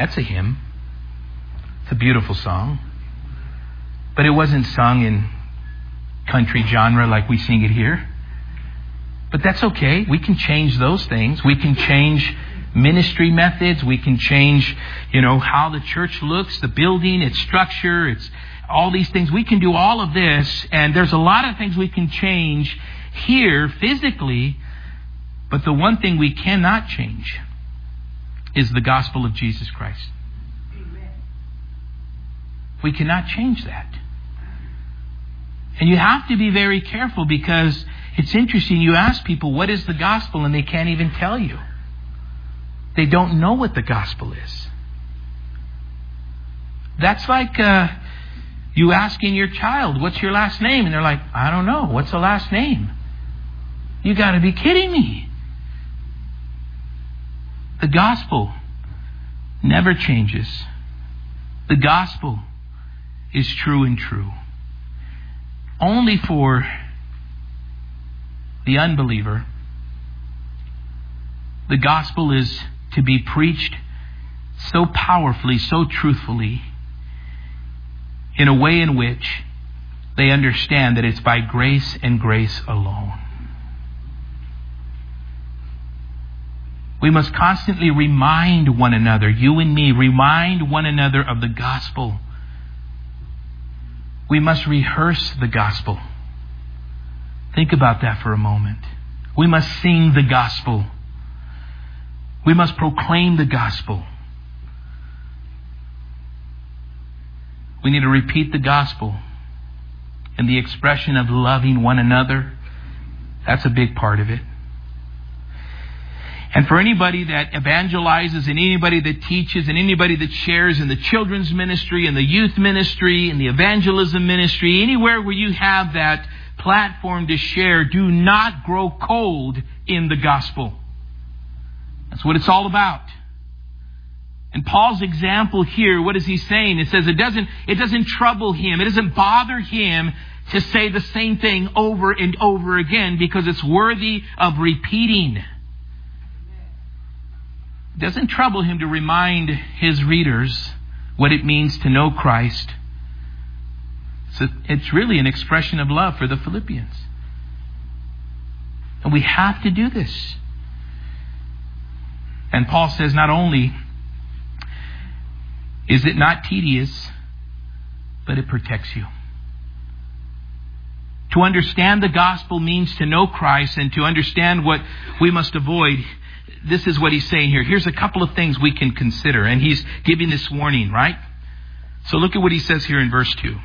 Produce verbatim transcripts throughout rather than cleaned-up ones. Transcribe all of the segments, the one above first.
That's a hymn. It's a beautiful song. But it wasn't sung in country genre like we sing it here. But that's okay. We can change those things. We can change ministry methods. We can change, you know, how the church looks, the building, its structure, its all these things. We can do all of this, and there's a lot of things we can change here physically, but the one thing we cannot change is the gospel of Jesus Christ. Amen. We cannot change that. And you have to be very careful, because it's interesting. You ask people, what is the gospel? And they can't even tell you. They don't know what the gospel is. That's like uh, you asking your child, what's your last name? And they're like, I don't know. What's the last name? You got to be kidding me. The gospel never changes. The gospel is true and true. Only for the unbeliever, the gospel is to be preached so powerfully, so truthfully, in a way in which they understand that it's by grace and grace alone. We must constantly remind one another, you and me, remind one another of the gospel. We must rehearse the gospel. Think about that for a moment. We must sing the gospel. We must proclaim the gospel. We need to repeat the gospel and the expression of loving one another. That's a big part of it. And for anybody that evangelizes, and anybody that teaches, and anybody that shares in the children's ministry and the youth ministry and the evangelism ministry, anywhere where you have that platform to share, do not grow cold in the gospel. That's what it's all about. And Paul's example here, what is he saying? It says it doesn't, it doesn't trouble him. It doesn't bother him to say the same thing over and over again, because it's worthy of repeating. It doesn't trouble him to remind his readers what it means to know Christ. So it's really an expression of love for the Philippians. And we have to do this. And Paul says, not only is it not tedious, but it protects you. To understand the gospel means to know Christ, and to understand what we must avoid. This is what he's saying here. Here's a couple of things we can consider. And he's giving this warning, right? So look at what he says here in verse two.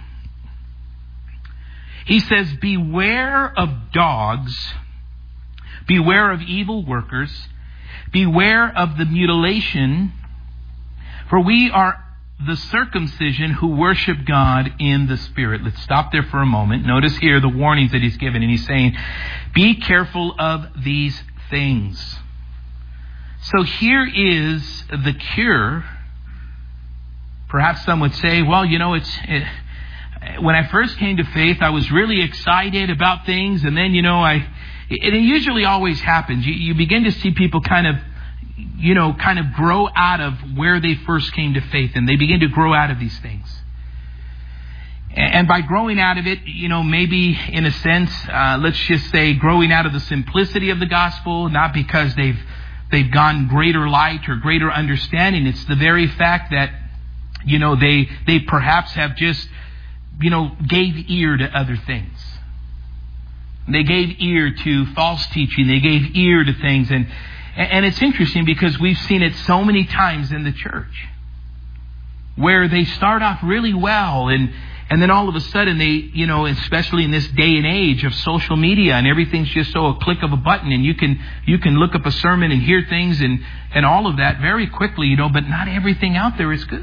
He says, beware of dogs, beware of evil workers, beware of the mutilation, for we are the circumcision who worship God in the Spirit. Let's stop there for a moment. Notice here the warnings that he's given. And he's saying, be careful of these things. So here is the cure. Perhaps some would say, well, you know, it's it, when I first came to faith, I was really excited about things. And then, you know, I it, it usually always happens. You, you begin to see people kind of, you know, kind of grow out of where they first came to faith. And they begin to grow out of these things. And by growing out of it, you know, maybe in a sense, uh, let's just say growing out of the simplicity of the gospel, not because they've They've gone greater light or greater understanding. It's the very fact that, you know, they they perhaps have just, you know, gave ear to other things. They gave ear to false teaching. They gave ear to things. And, and it's interesting because we've seen it so many times in the church where they start off really well, and And then all of a sudden they, you know, especially in this day and age of social media, and everything's just so a click of a button, and you can you can look up a sermon and hear things and, and all of that very quickly, you know, but not everything out there is good.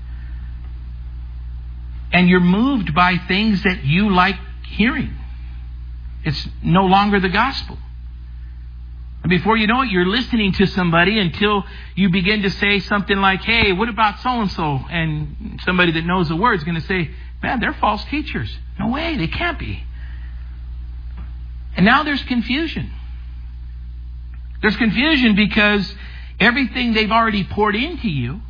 And you're moved by things that you like hearing. It's no longer the gospel. And before you know it, you're listening to somebody until you begin to say something like, hey, what about so-and-so? And somebody that knows the word is going to say, man, they're false teachers. No way, they can't be. And now there's confusion. There's confusion because everything they've already poured into you